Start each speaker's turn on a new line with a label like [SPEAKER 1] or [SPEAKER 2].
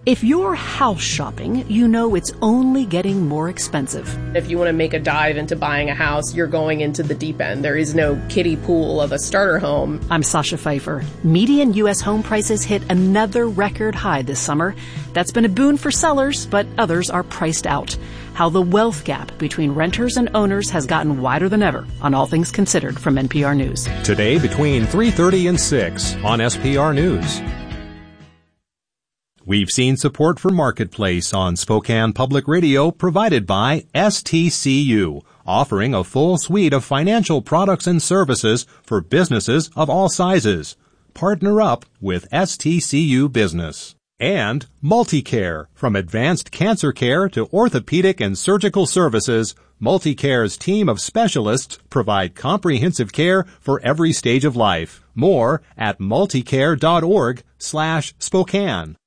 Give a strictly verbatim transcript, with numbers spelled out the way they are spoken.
[SPEAKER 1] If you're house shopping, you know it's only getting more expensive.
[SPEAKER 2] If you want to make a dive into buying a house, you're going into the deep end. There is no kiddie pool of a starter home.
[SPEAKER 1] I'm Sasha Pfeiffer. Median U S home prices hit another record high this summer. That's been a boon for sellers, but others are priced out. How the wealth gap between renters and owners has gotten wider than ever on All Things Considered from N P R News.
[SPEAKER 3] Today between three thirty and six on S P R News. We've seen support for Marketplace on Spokane Public Radio provided by S T C U, offering a full suite of financial products and services for businesses of all sizes. Partner up with S T C U Business. And MultiCare, from advanced cancer care to orthopedic and surgical services, MultiCare's team of specialists provide comprehensive care for every stage of life. More at multicare dot org slash Spokane.